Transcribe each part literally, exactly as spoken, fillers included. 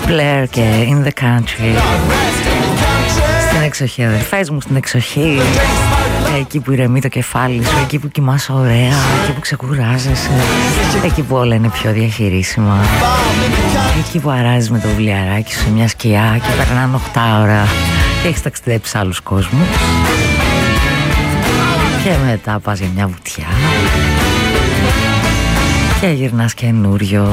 Blair και In the Country. Στην εξοχή, αδερφές μου, στην εξοχή. Εκεί που ηρεμεί το κεφάλι σου, εκεί που κοιμάσαι ωραία, εκεί που ξεκουράζεσαι, εκεί που όλα είναι πιο διαχειρίσιμα, εκεί που αράζεις με το βιβλιαράκι σου σε μια σκιά και περνάνε οκτώ ώρα και έχεις ταξιδέψει σε άλλους κόσμους και μετά πας για μια βουτιά και γυρνάς καινούριος.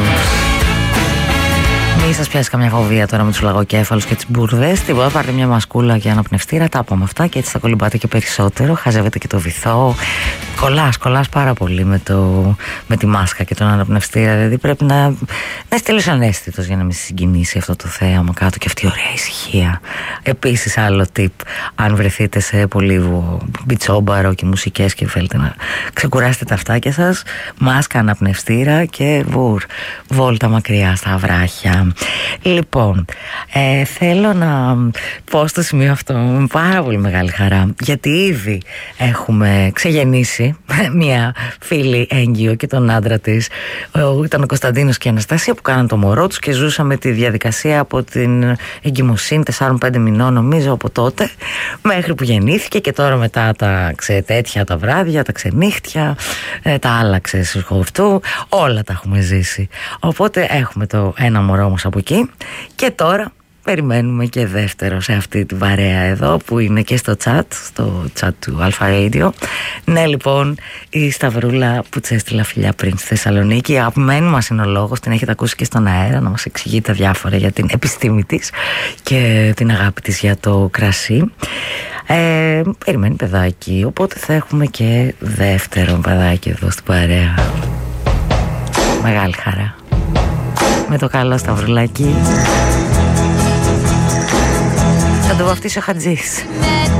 Μη σας πιάσει καμιά φοβία τώρα με τους λαγοκέφαλους και τις μπουρδες. Τίποτα, πάρτε μια μασκούλα και αναπνευστήρα. Τα είπαμε αυτά και έτσι θα κολυμπάτε και περισσότερο. Χαζεύετε και το βυθό. Κολλάς, κολλάς πάρα πολύ με, το, με τη μάσκα και τον αναπνευστήρα. Δηλαδή πρέπει να, να είσαι τελείως ανέστητος για να μην συγκινήσει αυτό το θέαμα κάτω και αυτή η ωραία ησυχία. Επίσης, άλλο tip, αν βρεθείτε σε πολύ μπιτσόμπαρο και μουσικές και θέλετε να ξεκουράσετε τα αυτάκια σας, μάσκα, αναπνευστήρα και βουρ, βόλτα μακριά στα βράχια. Λοιπόν, ε, θέλω να πω στο σημείο αυτό με πάρα πολύ μεγάλη χαρά, γιατί ήδη έχουμε ξεγεννήσει μια φίλη έγκυο και τον άντρα της. Ήταν ο Κωνσταντίνος και η Αναστασία που κάναν το μωρό τους και ζούσαμε τη διαδικασία από την εγκυμοσύνη τεσσάρων πέντε μηνών νομίζω από τότε μέχρι που γεννήθηκε, και τώρα μετά τα ξετέτια τα βράδια, τα ξενύχτια, ε, τα άλλα ξεσχορτού, όλα τα έχουμε ζήσει. Οπότε έχουμε το ένα μωρό όμως από εκεί και τώρα περιμένουμε και δεύτερο σε αυτή τη παρέα εδώ που είναι και στο chat, στο chat του Alpha Radio. Ναι, λοιπόν, η Σταυρούλα που της έστειλα φιλιά πριν στη Θεσσαλονίκη, αγαπημένη μας είναι ο λόγος, την έχετε ακούσει και στον αέρα να μας εξηγεί τα διάφορα για την επιστήμη της και την αγάπη της για το κρασί. Ε, περιμένει παιδάκι, οπότε θα έχουμε και δεύτερο παιδάκι εδώ στην παρέα. Μεγάλη χαρά. Με το καλό Σταυρουλάκι θα το βαφτίσει ο Χατζής.